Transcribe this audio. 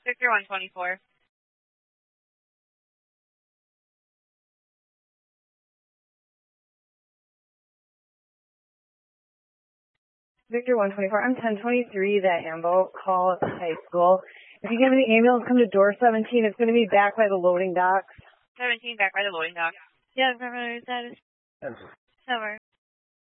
Victor 124. Victor 124. I'm 1023, that ambo call at the high school. If you give me the ambulance, come to door 17. It's going to be back by the loading docks. 17 back by the loading dock. Yeah, primary status. Answer. Over.